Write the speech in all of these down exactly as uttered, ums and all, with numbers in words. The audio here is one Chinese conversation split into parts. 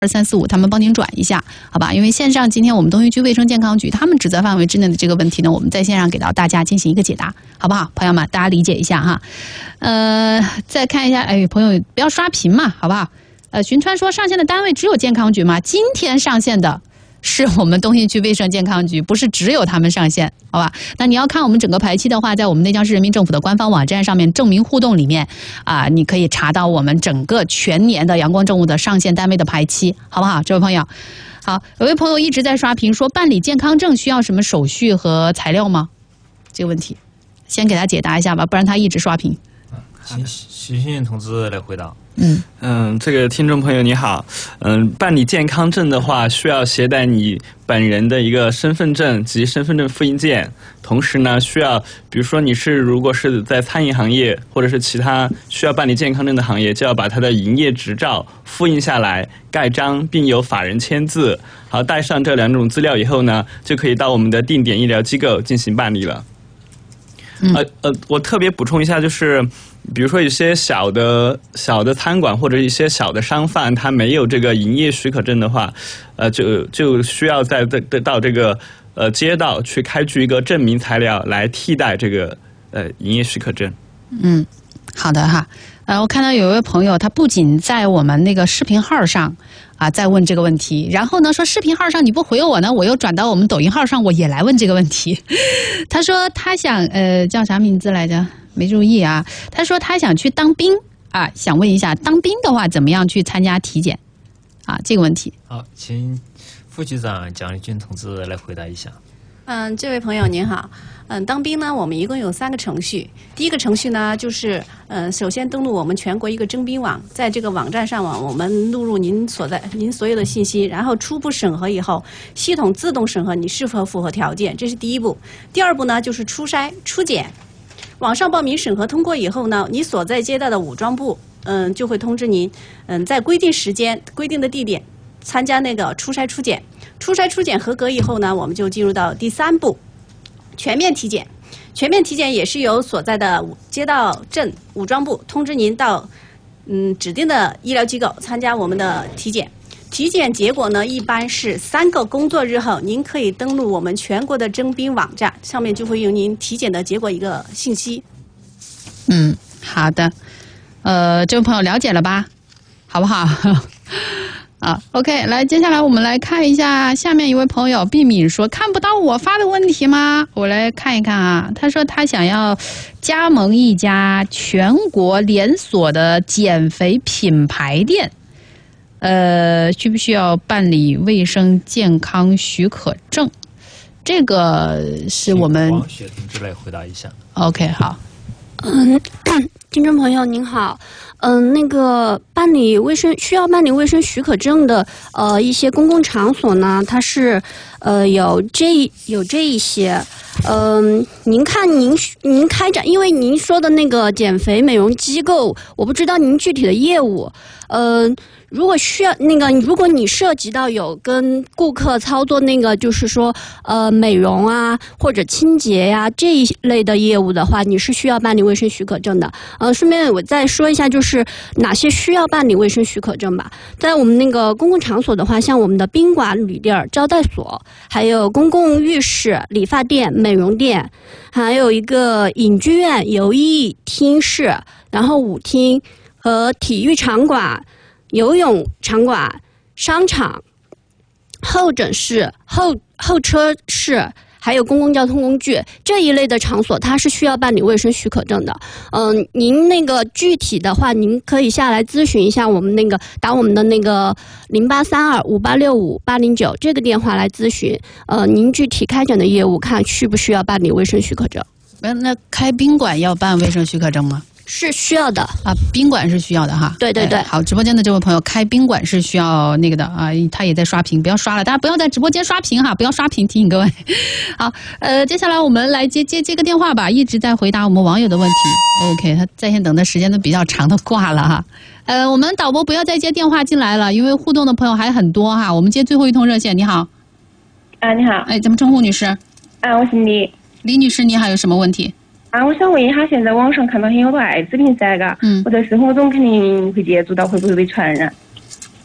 二三四五，他们帮您转一下，好吧？因为线上今天我们东西区卫生健康局他们职责范围之内的这个问题呢，我们在线上给到大家进行一个解答，好不好？朋友们，大家理解一下哈。呃，再看一下，哎，朋友不要刷屏嘛，好不好？呃，寻川说上线的单位只有健康局吗？今天上线的是我们东信区卫生健康局，不是只有他们上线，好吧？那你要看我们整个排期的话，在我们内江市人民政府的官方网站上面证明互动里面啊、呃，你可以查到我们整个全年的阳光政务的上线单位的排期，好不好？这位朋友，好，有位朋友一直在刷屏说办理健康证需要什么手续和材料吗？这个问题先给他解答一下吧，不然他一直刷屏。 徐徐新同志来回答。 嗯嗯，这个听众朋友你好，嗯，办理健康证的话，需要携带你本人的一个身份证及身份证复印件，同时呢，需要比如说你是如果是在餐饮行业或者是其他需要办理健康证的行业，就要把他的营业执照复印下来，盖章，并有法人签字。好，带上这两种资料以后呢，就可以到我们的定点医疗机构进行办理了。 嗯、 呃呃，我特别补充一下，就是比如说有些小的小的餐馆或者一些小的商贩，他没有这个营业许可证的话，呃，就就需要在得到这个呃街道去开具一个证明材料来替代这个呃营业许可证。 嗯，好的哈。呃，我看到有一位朋友，他不仅在我们那个视频号上啊在问这个问题，然后呢说视频号上你不回我呢，我又转到我们抖音号上，我也来问这个问题。他说他想呃叫啥名字来着？没注意啊。他说他想去当兵啊，想问一下当兵的话怎么样去参加体检啊？这个问题。 好，请副局长蒋立军同志来回答一下。 嗯，这位朋友您好。嗯，当兵呢，我们一共有三个程序。第一个程序呢，就是嗯，首先登录我们全国一个征兵网，在这个网站上网，我们录入您所在您所有的信息，然后初步审核以后，系统自动审核你是否符合条件，这是第一步。第二步呢，就是初筛初检，网上报名审核通过以后呢，你所在接待的武装部嗯就会通知您，嗯，在规定时间、规定的地点参加那个初筛初检。初筛初检合格以后呢，我们就进入到第三步。全面体检，全面体检也是由所在的街道镇武装部通知您到嗯指定的医疗机构参加我们的体检。体检结果呢，一般是三个工作日后，您可以登录我们全国的征兵网站，上面就会有您体检的结果一个信息。 嗯，好的，呃，这位朋友了解了吧？好不好？啊 ，OK， 来，接下来我们来看一下下面一位朋友毕敏说看不到我发的问题吗？我来看一看啊，他说他想要加盟一家全国连锁的减肥品牌店，呃，需不需要办理卫生健康许可证？这个是我们王雪同志来回答一下。 OK， 好。 嗯，听众朋友您好，嗯、呃，那个办理卫生需要办理卫生许可证的呃一些公共场所呢，它是呃有这有这一些，嗯、呃，您看您您开展，因为您说的那个减肥美容机构，我不知道您具体的业务，呃。如果需要那个，如果你涉及到有跟顾客操作那个，就是说呃美容啊或者清洁呀、啊、这一类的业务的话，你是需要办理卫生许可证的。呃，顺便我再说一下，就是哪些需要办理卫生许可证吧。在我们那个公共场所的话，像我们的宾馆、旅店、招待所，还有公共浴室、理发店、美容店，还有一个影剧院、游艺厅室，然后舞厅和体育场馆。游泳场馆、商场、候诊室、候候车室，还有公共交通工具这一类的场所，它是需要办理卫生许可证的。嗯、呃，您那个具体的话，您可以下来咨询一下我们那个打我们的那个零八三二五八六五八零九这个电话来咨询。呃，您具体开展的业务，看需不需要办理卫生许可证？ 那那开宾馆要办卫生许可证吗？ 是需要的啊，宾馆是需要的哈。 对对对、 哎，好，直播间的这位朋友开宾馆是需要那个的啊，他也在刷屏，不要刷了，大家不要在直播间刷屏哈，不要刷屏，提醒各位。好，呃，接下来我们来接接接个电话吧，一直在回答我们网友的问题。OK， 他在线等的时间都比较长，都挂了哈。呃，我们导播不要再接电话进来了，因为互动的朋友还很多哈。我们接最后一通热线，你好。 啊，你好。 哎，怎么称呼女士？ 啊，我姓李。 李女士，你还有什么问题？ 啊，我想问一下，现在网上看到很多个艾滋病噻，嘎， 嗯， 我在生活中肯定会接触到，会不会被传染？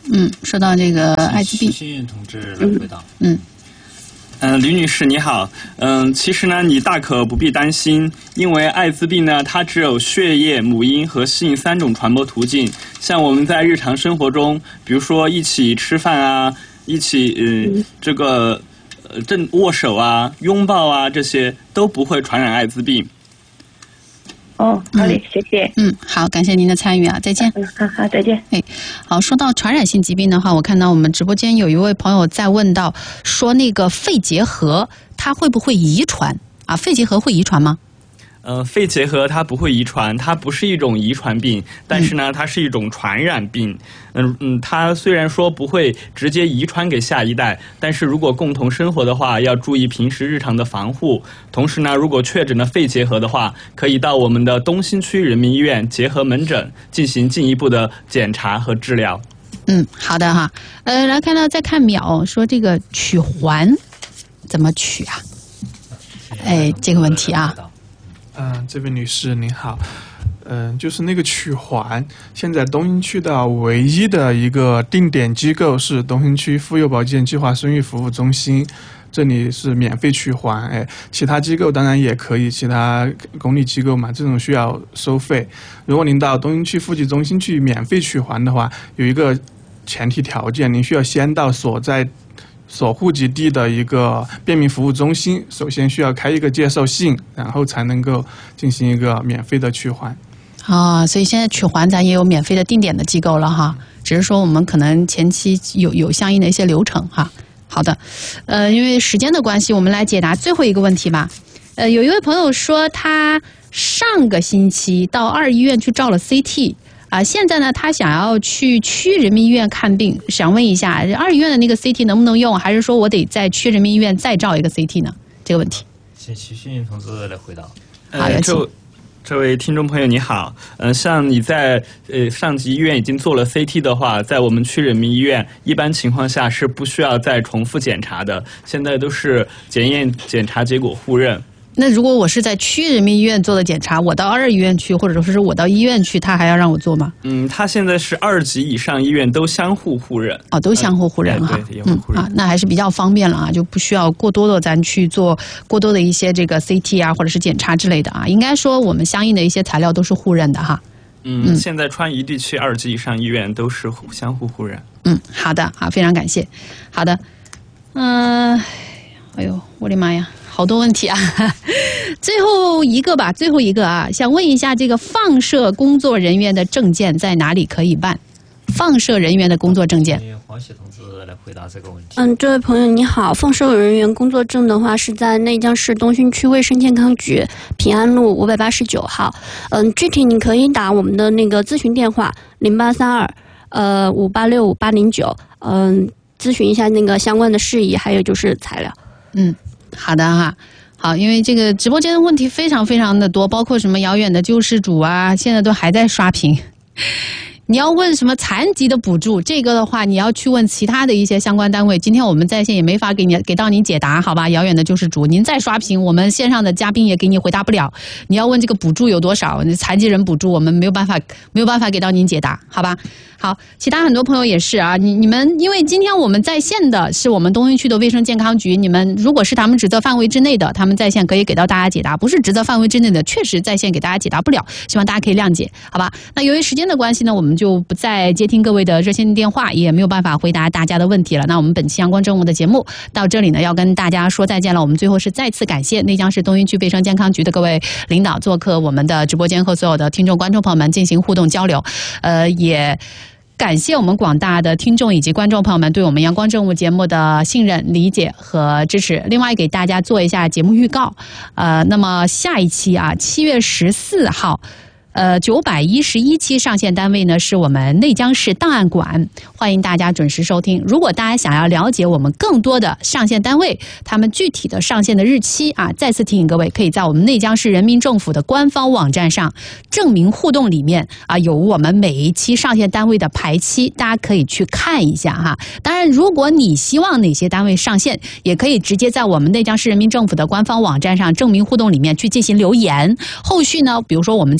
嗯，说到这个艾滋病， 幸运同志来回答。 嗯。 嗯、呃，吕女士你好，嗯、呃，其实呢，你大可不必担心，因为艾滋病呢，它只有血液、母婴和性三种传播途径。像我们在日常生活中，比如说一起吃饭啊，一起呃这个呃正握手啊、拥抱啊，这些都不会传染艾滋病。 哦，好嘞，谢谢。 嗯，好，感谢您的参与啊，再见。 嗯，好好，再见。 哎，好，说到传染性疾病的话，我看到我们直播间有一位朋友在问到，说那个肺结核它会不会遗传啊？肺结核会遗传吗？ 呃，肺结核它不会遗传，它不是一种遗传病，但是呢，它是一种传染病。嗯嗯，它虽然说不会直接遗传给下一代，但是如果共同生活的话，要注意平时日常的防护。同时呢，如果确诊了肺结核的话，可以到我们的东新区人民医院结核门诊进行进一步的检查和治疗。 嗯，好的哈。呃，来看到再看淼说这个取环怎么取啊？哎，这个问题啊。 嗯、呃，这位女士您好，嗯、呃，就是那个取环，现在东新区的唯一的一个定点机构是东新区妇幼保健计划生育服务中心，这里是免费取环，哎，其他机构当然也可以，其他公立机构嘛，这种需要收费。如果您到东新区妇疾中心去免费取环的话，有一个前提条件，您需要先到所在所户籍地的一个便民服务中心，首先需要开一个介绍信，然后才能够进行一个免费的取环。 啊，所以现在取环咱也有免费的定点的机构了哈，只是说我们可能前期有有相应的一些流程哈。好的，呃，因为时间的关系，我们来解答最后一个问题吧。呃，有一位朋友说他上个星期到二医院去照了 C T。啊，现在呢，他想要去区人民医院看病，想问一下，二医院的那个 C T 能不能用，还是说我得在区人民医院再照一个 C T 呢？这个问题， 请徐幸运同志来回答。 好，有请。 这这位听众朋友你好，嗯、呃，像你在呃上级医院已经做了 C T 的话，在我们区人民医院一般情况下是不需要再重复检查的，现在都是检验检查结果互认。 那如果我是在区人民医院做的检查，我到二医院去，或者说是我到医院去，他还要让我做吗？ 嗯，他现在是二级以上医院都相互互认。 哦，都相互互认哈。 对，嗯啊，那还是比较方便了啊，就不需要过多的咱去做过多的一些这个 C T 啊，或者是检查之类的啊。应该说我们相应的一些材料都是互认的哈。 嗯，嗯现在川渝地区二级以上医院都是相互互认。 嗯，好的，好，非常感谢。好的，嗯、呃，哎呦，我的妈呀！好多问题啊，最后一个吧，最后一个啊，想问一下，这个放射工作人员的证件在哪里可以办？放射人员的工作证件。 黄喜同志来回答这个问题。 嗯，这位朋友你好，放射人员工作证的话是在内江市东新区卫生健康局平安路五百八十九号。嗯，具体你可以打我们的那个咨询电话零八三二呃五八六五八零九，嗯，咨询一下那个相关的事宜，还有就是材料。 嗯。好的哈，好，因为这个直播间的问题非常非常的多，包括什么遥远的救世主啊，现在都还在刷屏。你要问什么残疾的补助，这个的话你要去问其他的一些相关单位。今天我们在线也没法给你给到您解答，好吧？遥远的救世主，您再刷屏，我们线上的嘉宾也给你回答不了。你要问这个补助有多少，残疾人补助，我们没有办法没有办法给到您解答，好吧？好，其他很多朋友也是啊，你你们因为今天我们在线的是我们东新区的卫生健康局，你们如果是他们职责范围之内的，他们在线可以给到大家解答；不是职责范围之内的，确实在线给大家解答不了，希望大家可以谅解，好吧？那由于时间的关系呢，我们就不再接听各位的热线电话，也没有办法回答大家的问题了。那我们本期阳光正午的节目到这里呢，要跟大家说再见了。我们最后是再次感谢内江市东新区卫生健康局的各位领导做客我们的直播间，和所有的听众观众朋友们进行互动交流，呃，也感谢我们广大的听众以及观众朋友们对我们阳光正午节目的信任、理解和支持。另外给大家做一下节目预告，呃，那么下一期啊，七月十四号。呃，九百一十一期上线单位呢是我们内江市档案馆，欢迎大家准时收听。如果大家想要了解我们更多的上线单位，他们具体的上线的日期啊，再次提醒各位，可以在我们内江市人民政府的官方网站上证明互动里面啊，有我们每一期上线单位的排期，大家可以去看一下哈。当然，如果你希望哪些单位上线，也可以直接在我们内江市人民政府的官方网站上证明互动里面去进行留言。后续呢，比如说我们在做民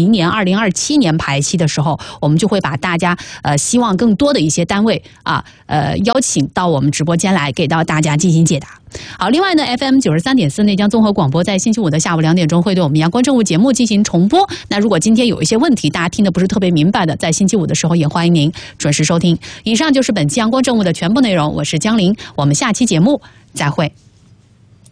明年二零二七年排期的时候，我们就会把大家呃希望更多的一些单位啊呃邀请到我们直播间来，给到大家进行解答。好，另外呢 F M 九十三点四内江综合广播在星期五的下午两点钟会对我们阳光政务节目进行重播。那如果今天有一些问题大家听得不是特别明白的，在星期五的时候也欢迎您准时收听。以上就是本期阳光政务的全部内容，我是江玲，我们下期节目再会。